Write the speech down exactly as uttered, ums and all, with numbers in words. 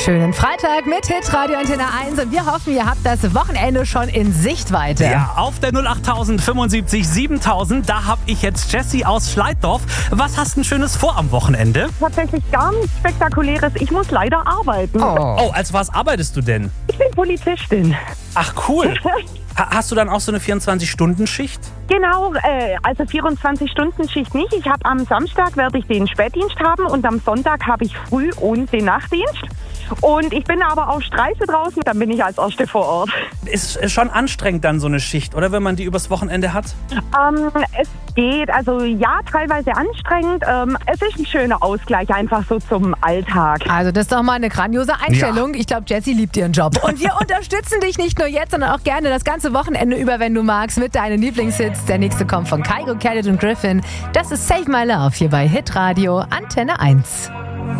Schönen Freitag mit Hitradio Antenne eins und wir hoffen, ihr habt das Wochenende schon in Sichtweite. Ja, auf der null acht fünfundsiebzig siebentausend, da habe ich jetzt Jessie aus Schleiddorf. Was hast du ein Schönes vor am Wochenende? Tatsächlich gar nichts Spektakuläres. Ich muss leider arbeiten. Oh. Oh, als was arbeitest du denn? Ich bin Polizistin. Ach, cool. Ha- Hast du dann auch so eine vierundzwanzig-Stunden-Schicht? Genau, äh, also vierundzwanzig-Stunden-Schicht nicht. Ich habe am Samstag werde ich den Spätdienst haben und am Sonntag habe ich Früh- und den Nachtdienst. Und ich bin aber auf Streife draußen, dann bin ich als Erste vor Ort. Ist ist schon anstrengend dann so eine Schicht, oder wenn man die übers Wochenende hat? Ähm, es geht, also ja, teilweise anstrengend. Ähm, es ist ein schöner Ausgleich einfach so zum Alltag. Also das ist doch mal eine grandiose Einstellung. Ich glaube, Jessie liebt ihren Job. Und wir unterstützen dich nicht nur jetzt, sondern auch gerne das ganze Wochenende über, wenn du magst, mit deinen Lieblingshits. Der nächste kommt von Kygo, Khaled und Griffin. Das ist Save My Love hier bei Hitradio Antenne eins.